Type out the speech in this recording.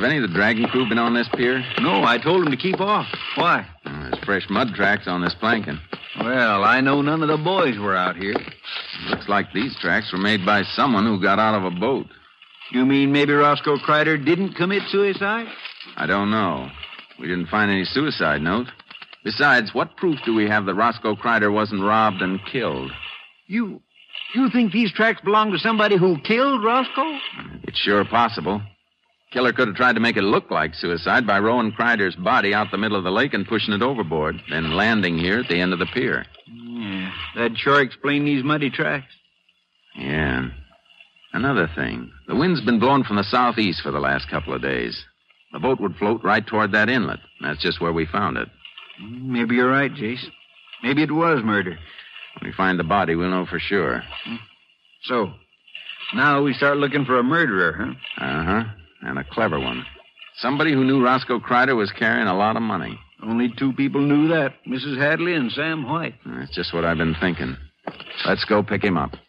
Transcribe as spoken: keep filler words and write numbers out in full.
Have any of the draggy crew been on this pier? No, I told them to keep off. Why? Uh, there's fresh mud tracks on this planking. Well, I know none of the boys were out here. Looks like these tracks were made by someone who got out of a boat. You mean maybe Roscoe Crider didn't commit suicide? I don't know. We didn't find any suicide note. Besides, what proof do we have that Roscoe Crider wasn't robbed and killed? You... you think these tracks belong to somebody who killed Roscoe? It's sure possible. Killer could have tried to make it look like suicide by rowing Crider's body out the middle of the lake and pushing it overboard, then landing here at the end of the pier. Yeah, that'd sure explain these muddy tracks. Yeah. Another thing. The wind's been blowing from the southeast for the last couple of days. The boat would float right toward that inlet. That's just where we found it. Maybe you're right, Jace. Maybe it was murder. When we find the body, we'll know for sure. So, now we start looking for a murderer, huh? Uh-huh. And a clever one. Somebody who knew Roscoe Crider was carrying a lot of money. Only two people knew that, Missus Hadley and Sam White. That's just what I've been thinking. Let's go pick him up.